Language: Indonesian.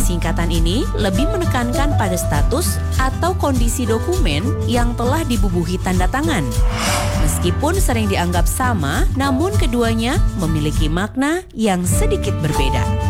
singkatan ini lebih menekankan pada status atau kondisi dokumen yang telah dibubuhi tanda tangan. Meskipun sering dianggap sama, namun keduanya memiliki makna yang sedikit berbeda.